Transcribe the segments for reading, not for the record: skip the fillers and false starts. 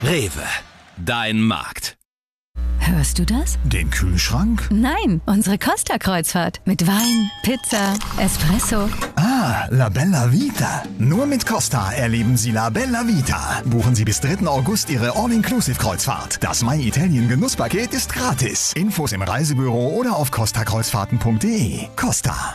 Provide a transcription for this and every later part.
Rewe, dein Markt. Hörst du das? Den Kühlschrank? Nein, unsere Costa-Kreuzfahrt. Mit Wein, Pizza, Espresso. Ah, La Bella Vita. Nur mit Costa erleben Sie La Bella Vita. Buchen Sie bis 3. August Ihre All-Inclusive-Kreuzfahrt. Das My Italien Genusspaket ist gratis. Infos im Reisebüro oder auf costakreuzfahrten.de. Costa.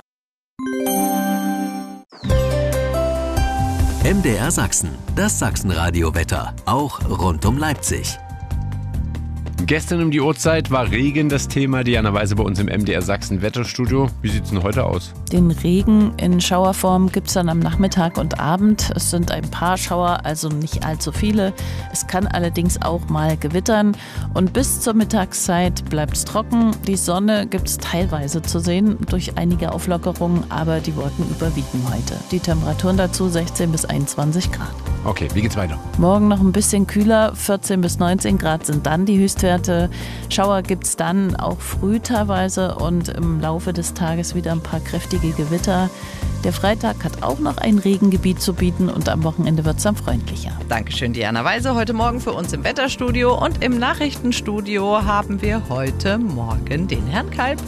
MDR Sachsen, das Sachsenradio-Wetter, auch rund um Leipzig. Gestern um die Uhrzeit war Regen das Thema. Diana Weise bei uns im MDR Sachsen Wetterstudio. Wie sieht es denn heute aus? Den Regen in Schauerform gibt es dann am Nachmittag und Abend. Es sind ein paar Schauer, also nicht allzu viele. Es kann allerdings auch mal gewittern. Und bis zur Mittagszeit bleibt es trocken. Die Sonne gibt es teilweise zu sehen durch einige Auflockerungen, aber die Wolken überwiegen heute. Die Temperaturen dazu 16 bis 21 Grad. Okay, wie geht's weiter? Morgen noch ein bisschen kühler, 14 bis 19 Grad sind dann die Höchstwerte. Schauer gibt es dann auch früh teilweise und im Laufe des Tages wieder ein paar kräftige Gewitter. Der Freitag hat auch noch ein Regengebiet zu bieten und am Wochenende wird es dann freundlicher. Dankeschön, Diana Weise. Heute Morgen für uns im Wetterstudio und im Nachrichtenstudio haben wir heute Morgen den Herrn Kalb.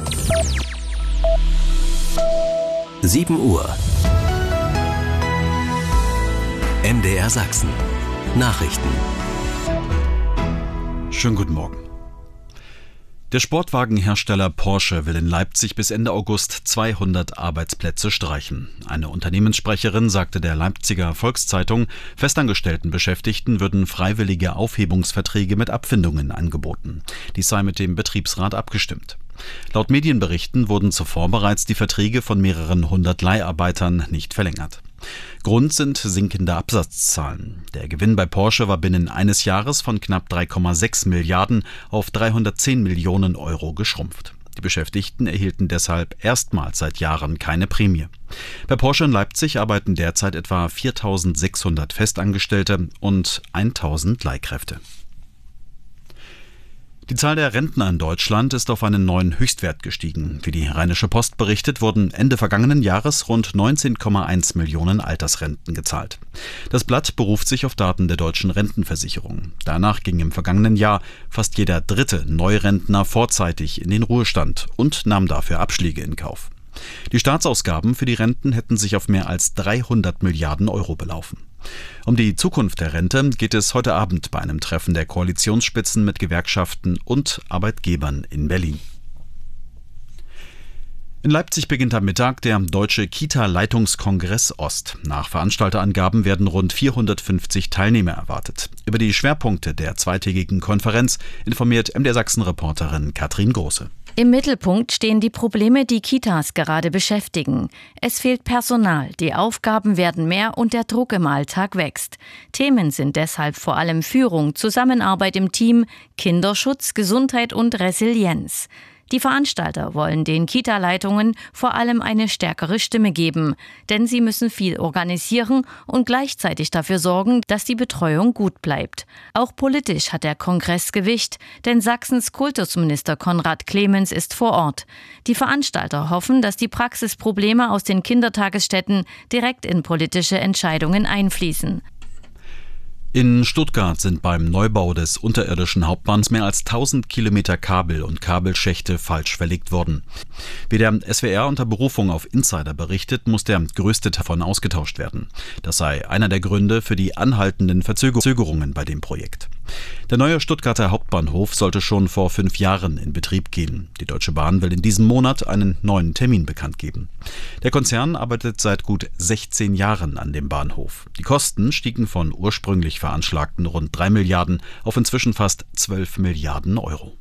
7 Uhr. MDR Sachsen. Nachrichten. Schönen guten Morgen. Der Sportwagenhersteller Porsche will in Leipzig bis Ende August 200 Arbeitsplätze streichen. Eine Unternehmenssprecherin sagte der Leipziger Volkszeitung, festangestellten Beschäftigten würden freiwillige Aufhebungsverträge mit Abfindungen angeboten. Dies sei mit dem Betriebsrat abgestimmt. Laut Medienberichten wurden zuvor bereits die Verträge von mehreren hundert Leiharbeitern nicht verlängert. Grund sind sinkende Absatzzahlen. Der Gewinn bei Porsche war binnen eines Jahres von knapp 3,6 Milliarden auf 310 Millionen Euro geschrumpft. Die Beschäftigten erhielten deshalb erstmals seit Jahren keine Prämie. Bei Porsche in Leipzig arbeiten derzeit etwa 4.600 Festangestellte und 1.000 Leihkräfte. Die Zahl der Rentner in Deutschland ist auf einen neuen Höchstwert gestiegen. Wie die Rheinische Post berichtet, wurden Ende vergangenen Jahres rund 19,1 Millionen Altersrenten gezahlt. Das Blatt beruft sich auf Daten der Deutschen Rentenversicherung. Danach ging im vergangenen Jahr fast jeder dritte Neurentner vorzeitig in den Ruhestand und nahm dafür Abschläge in Kauf. Die Staatsausgaben für die Renten hätten sich auf mehr als 300 Milliarden Euro belaufen. Um die Zukunft der Rente geht es heute Abend bei einem Treffen der Koalitionsspitzen mit Gewerkschaften und Arbeitgebern in Berlin. In Leipzig beginnt am Mittag der Deutsche Kita-Leitungskongress Ost. Nach Veranstalterangaben werden rund 450 Teilnehmer erwartet. Über die Schwerpunkte der zweitägigen Konferenz informiert MDR Sachsen-Reporterin Katrin Große. Im Mittelpunkt stehen die Probleme, die Kitas gerade beschäftigen. Es fehlt Personal, die Aufgaben werden mehr und der Druck im Alltag wächst. Themen sind deshalb vor allem Führung, Zusammenarbeit im Team, Kinderschutz, Gesundheit und Resilienz. Die Veranstalter wollen den Kita-Leitungen vor allem eine stärkere Stimme geben, denn sie müssen viel organisieren und gleichzeitig dafür sorgen, dass die Betreuung gut bleibt. Auch politisch hat der Kongress Gewicht, denn Sachsens Kultusminister Konrad Clemens ist vor Ort. Die Veranstalter hoffen, dass die Praxisprobleme aus den Kindertagesstätten direkt in politische Entscheidungen einfließen. In Stuttgart sind beim Neubau des unterirdischen Hauptbahns mehr als 1000 Kilometer Kabel und Kabelschächte falsch verlegt worden. Wie der SWR unter Berufung auf Insider berichtet, muss der größte davon ausgetauscht werden. Das sei einer der Gründe für die anhaltenden Verzögerungen bei dem Projekt. Der neue Stuttgarter Hauptbahnhof sollte schon vor 5 Jahren in Betrieb gehen. Die Deutsche Bahn will in diesem Monat einen neuen Termin bekannt geben. Der Konzern arbeitet seit gut 16 Jahren an dem Bahnhof. Die Kosten stiegen von ursprünglich veranschlagten rund 3 Milliarden auf inzwischen fast 12 Milliarden Euro.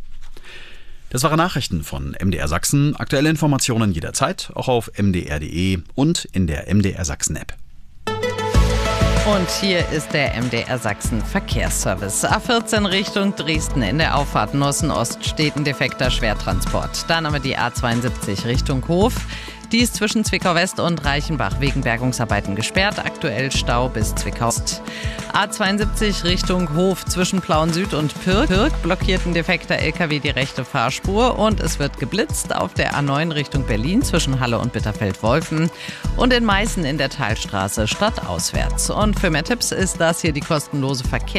Das waren Nachrichten von MDR Sachsen. Aktuelle Informationen jederzeit, auch auf mdr.de und in der MDR Sachsen App. Und hier ist der MDR Sachsen Verkehrsservice. A14 Richtung Dresden in der Auffahrt Nossen-Ost steht ein defekter Schwertransport. Dann haben wir die A72 Richtung Hof. Die ist zwischen Zwickau-West und Reichenbach wegen Bergungsarbeiten gesperrt. Aktuell Stau bis Zwickau-Ost. A72 Richtung Hof zwischen Plauen-Süd und Pirk. Blockiert ein defekter LKW die rechte Fahrspur und es wird geblitzt auf der A9 Richtung Berlin zwischen Halle und Bitterfeld-Wolfen und in Meißen in der Teilstraße stadtauswärts. Und für mehr Tipps ist das hier die kostenlose